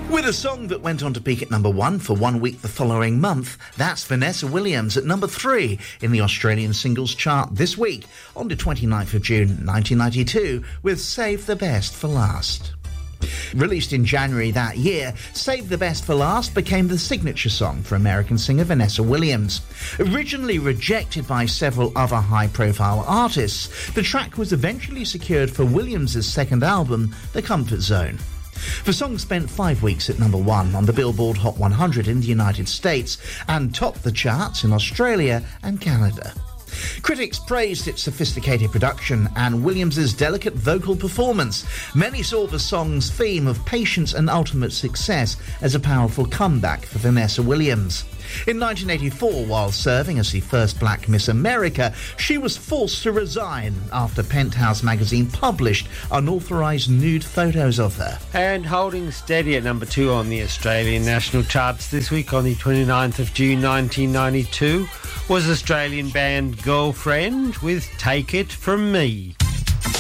With a song that went on to peak at number 1 for 1 week the following month, that's Vanessa Williams at number 3 in the Australian singles chart this week, on the 29th of June 1992, with Save the Best for Last. Released in January that year, Save the Best for Last became the signature song for American singer Vanessa Williams. Originally rejected by several other high-profile artists, the track was eventually secured for Williams' second album, The Comfort Zone. The song spent 5 weeks at number 1 on the Billboard Hot 100 in the United States and topped the charts in Australia and Canada. Critics praised its sophisticated production and Williams' delicate vocal performance. Many saw the song's theme of patience and ultimate success as a powerful comeback for Vanessa Williams. In 1984, while serving as the first black Miss America, she was forced to resign after Penthouse magazine published unauthorised nude photos of her. And holding steady at number 2 on the Australian national charts this week on the 29th of June 1992 was Australian band Girlfriend with Take It From Me.